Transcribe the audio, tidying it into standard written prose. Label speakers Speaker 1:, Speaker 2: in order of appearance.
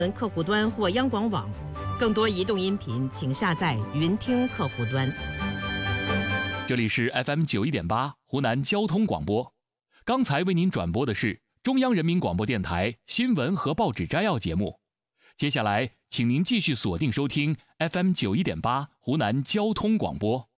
Speaker 1: 客户端或央广网。更多移动音频，请下载云听客户端。
Speaker 2: 这里是 FM91.8 湖南交通广播。刚才为您转播的是中央人民广播电台新闻和报纸摘要节目。接下来，请您继续锁定收听 FM91.8 湖南交通广播。